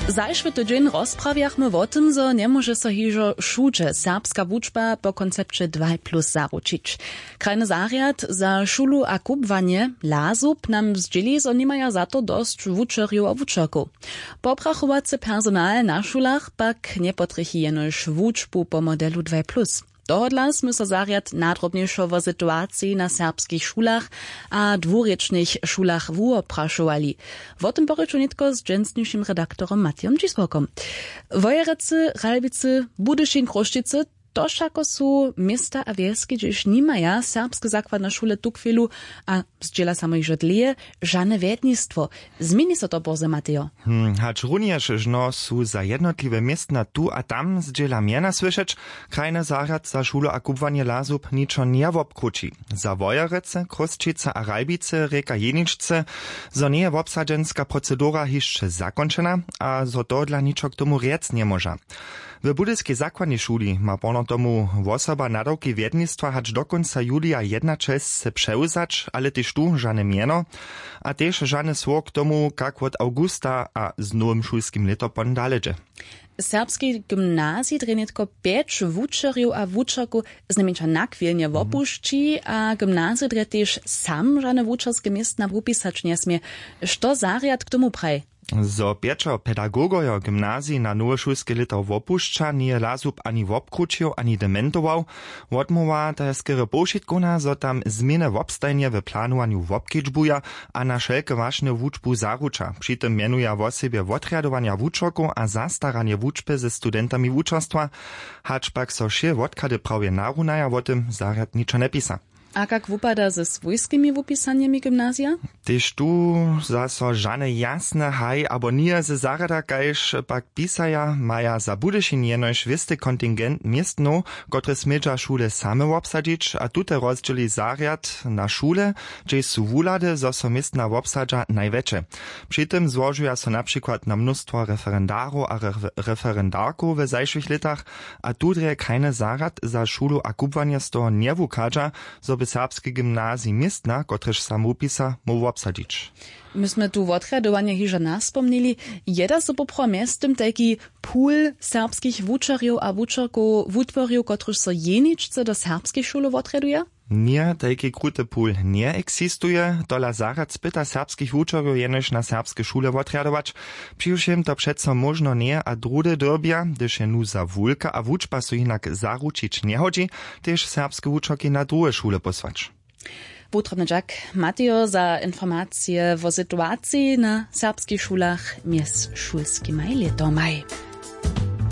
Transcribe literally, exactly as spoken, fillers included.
Zajszły tydzień rozprawiachmy o tym, że nie może so hižo šuče serbska wučba po koncepcie dwa plus zaručić. Krajny zariad za šulu a kubwanie Lazub nam zdzieli, że nie maja za to dość wučerju a wučerku. Poprachowacy personal na szulach pak nie potrychi jenož wučbu po modelu dwa plus. Dohodla sme so zariad nadrobniejszo o sytuacji na serbskich szulach a dwurečnych szulach wuoprašovali. O tym poryczu nitko z dżęsniejszym redaktorem Matijom Dzisłokom. Wojerecy, Ralbicy, Budyšin, Kroštice to šako su miesta a wieski, gdzieś nie maja serbskie zakładne szule tu chwilu, a zdziela samo i żodlije, żadne wiednictwo. Zmieni so to boze, Matijo. Hmm, hacz również, żno su za jednotliwe miestna tu a tam zdziela miena słyszeć, krajny zariad za szulu a kubwanie Lazub niczo nie wobkruci. Za Wojerece, Kroštice a Ralbice, reka Jeničce, zo nie je obsadzenska procedura jeszcze zakończona, a zo to dla niczo k tomu riec nie może. W budyskiej zakładnej szuli ma pono tomu osoba nadawki wiednictwa hacz do końca julia jedna część se przełzać, ale też tu żadne mieno, a też żadne słok tomu, jak od augusta a z nowym szulskim letopon daledzie. Serbski gimnazji trenitko pięć wučerju a wučerku z najmniejsza nakwilnie w opuszci, a gimnazji dre też sam żadne wučerskie miestna wupisać nie smie. Što zariad k tomu praj? Zo pieczo pedagogojo gimnazji na nowe szulskie leto wopuszcza, nie Lazub ani wobkrucił, ani dementował. Odmowa ta skoro pošitkona, zo tam zmiany w obstajnie w planowaniu wobkiczbuja, a na wszelkie ważne wuczbu zarucza. Przy tym mianuje w sobie odriadowania wuczorku a zastaranie wuczby ze studentami wuczerstwa, hacz pak so się odkady prawie narunaja o tym zariad niczo nie pisa. A jak wypada ze swojskimi wypisaniami gimnazja? Tyż tu zaso żane jasne haj, abo nie ze zarada kajż pak pisaja maja za Budyšin jenož wisty kontingent miestno, kotre smedża szule same obsadzić, a tute rozdzieli zariad na szule, gdzie su wulady, zo so miestna obsadza największe. Przy tym złożuja so na przykład na mnóstwo referendarów a re referendarków w zajszłych latach, a tudre keine zariad za szulu a kubwanie z toho nie wukadza, zo by serbskie gimnazji miestna, kotrež sam upisa, mógł obsadzić. Myśmy tu w odradowaniu hižo naspomnili, jeda so popro miestem taki pool serbskich wučerjów a wučerków wutworjów, kotrež so jeničce do serbskich szulów odraduje? Nie, taki kruty pool nie eksistuje, dola zariad spyta serbskich wučerjów jenož na serbskie szule odradować. Přiwšem to přeco možno nie, a drude dobia, gdyż je nu za wulka, a wučba so inak zaručić nie hodzi, też serbskie wučerki na druge szule posłać. Butrobny Jack Matijo za informacje o sytuacji na serbskich szulach mies szulskimi letomaj.